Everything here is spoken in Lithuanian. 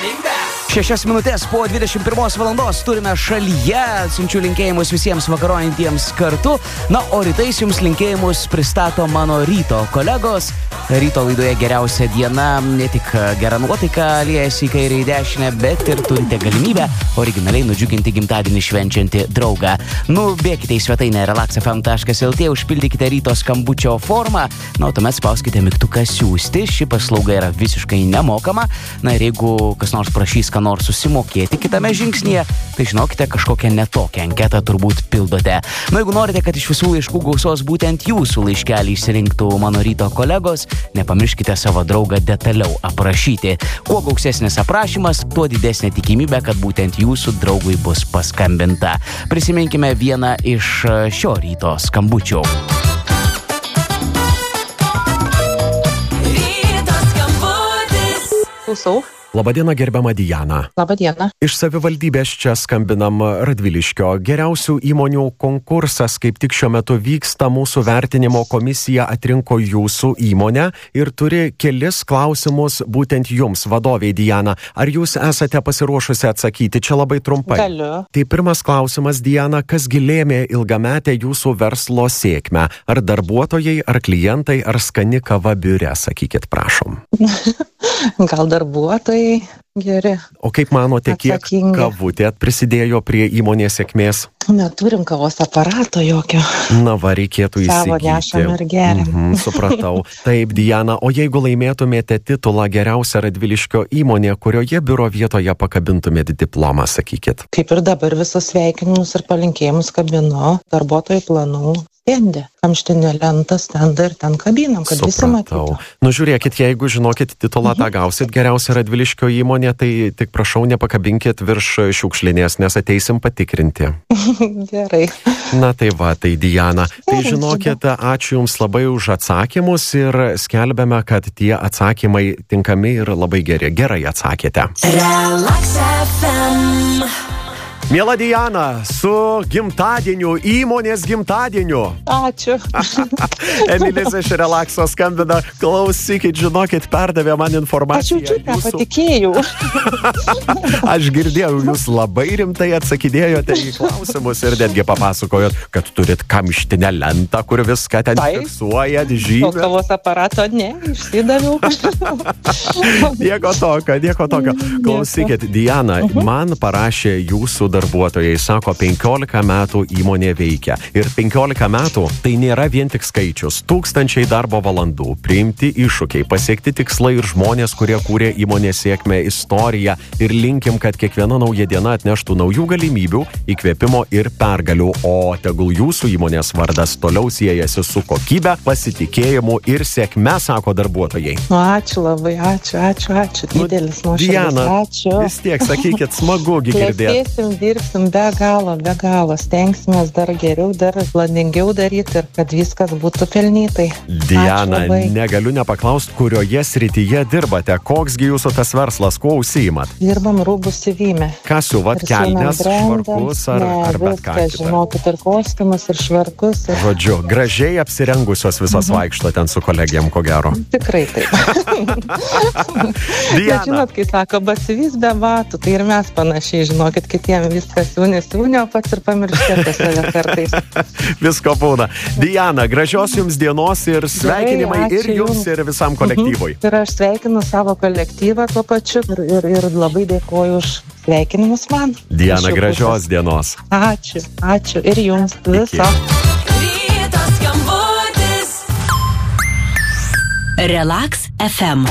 6 minutės po 21 valandos turime šalyje. Siunčiu linkėjimus visiems vakarojantiems kartu. Na, o rytais jums linkėjimus pristato mano ryto kolegos. Ryto laidoje geriausia diena, ne tik gera nuotaika liejasi į kairę į dešinę, bet ir turite galimybę originaliai nudžiuginti gimtadienį švenčiantį draugą. Bėkite į svetainę relaxfm.lt, užpildykite ryto skambučio formą, na, o tuomet spauskite mygtuką siųsti. Ši paslauga yra visiškai nemokama. Na ir jeigu kas nors prašys ką nors susimokėti kitame žingsnyje, tai žinokite, kažkokią netokią anketą turbūt pildote. Na, jeigu norite, kad iš visų laiškų gausos būtent jūsų laiškelį išsirinktų mano ryto kolegos, nepamirškite savo draugą detaliau aprašyti. Kuo gausesnis aprašymas, tuo didesnė tikimybė, kad būtent jūsų draugui bus paskambinta. Prisiminkime vieną iš šio ryto skambučių. Ryto skambutis. Klausau. Labadiena, gerbiama Diana. Labadiena. Iš savivaldybės čia skambinam Radviliškio. Geriausių įmonių konkursas kaip tik šiuo metu vyksta. Mūsų vertinimo komisija atrinko jūsų įmonę ir turi kelis klausimus būtent jums, vadoviai Diana. Ar jūs esate pasiruošusi atsakyti? Čia labai trumpai. Galiu. Tai pirmas klausimas, Diana, kasgi lėmė ilgametę jūsų verslo sėkmę? Ar darbuotojai, ar klientai, ar skani kava biure? Sakykit, prašom. Gal darbuotojai geri. O kaip manote, kiek Atsakingi. kavutė prisidėjo prie įmonės sėkmės? Neturim kavos aparato jokio. Na va, reikėtų Savo įsigyti. nešam ir geriam. Supratau. Taip, Diana, o jeigu laimėtumėte titulą geriausia Radviliškio įmonė, kurioje biuro vietoje pakabintumėte diplomą, sakykit? Kaip ir dabar visus sveikinimus ir palinkėjimus kabinu darbuotojų planų stende. Kamštinė lentą, stendą ir ten kabinam, kad visi matytų. Nu, žiūrėkit, jeigu žinokit titulą tą gausit geriausia Radviliškio įmonė, tai tik prašau nepakabinkit virš šiukšlinės, nes ateisim patikrinti. Gerai. Na tai va, tai Diana. Tai Gerai, žinokit, ačiū Jums labai už atsakymus ir skelbiame, kad tie atsakymai tinkami ir labai geri. Gerai atsakėte. Relax FM. Miela Diana, su gimtadieniu, įmonės gimtadieniu. Ačiū. Emilis iš Relaxo skambina. Klausykit, žinokit, perdavė man informaciją. Aš jaučiu, nepatikėjau. Aš girdėjau, jūs labai rimtai atsakinėjote į klausimus ir netgi papasakojot, kad turit kamštinę lentą, kur viską ten fiksuojat, O žymė. kavos aparato ne, išsidaviau. Nieko tokio. Klausykit, Diana, man parašė jūsų darbuotojai, sako, 15 metų įmonė veikia. Ir 15 metų tai nėra vien tik skaičius. Tūkstančiai darbo valandų, priimti iššūkiai, pasiekti tikslai ir žmonės, kurie kūrė įmonės sėkmę, istoriją. Ir linkim, kad kiekviena nauja diena atneštų naujų galimybių, įkvėpimo ir pergalių. O tegul jūsų įmonės vardas toliau siejasi su kokybe, pasitikėjimu ir sėkme, sako darbuotojai. Nu, ačiū labai, ačiū. Didelis nuoširdus. Diana, Ačiū. vis tiek, sakykit, smagu girdėti. Klestėsim, dirbsim be galo. Stengsimės dar geriau, dar planingiau daryti ir kad viskas būtų pelnytai. Diana, Ačiū labai. negaliu nepaklausti, kurioje srityje dirbate, koksgi jūsų tas verslas, kuo užsiimat? Dirbam rūbų siuvime. Ką siuvat, kelnes, švarkus ar bet ką viską, kitą? žinokit, ir kostiumus, ir švarkus. Ir... Žodžiu, gražiai apsirengusios visos vaikšto ten su kolegijom, ko gero. Tikrai taip. Bet Diana, žinot, kai sako, batsiuvys be batų, tai ir mes panašiai, žinokit, kitiem viskas siūnė, o pats ir pamirštėte save kartais. visko būna. Diana, gražios jums dienos ir sveikinimai ačiū ir jums jums. ir visam kolektyvui. Ir aš sveikinu savo kolektyvą tuo pačiu ir labai dėkoju už sveikinimus man. Diana, Iš jų gražios dienos. pusės. Ačiū. Ir jums viso. Ryto skambutis. Relax FM.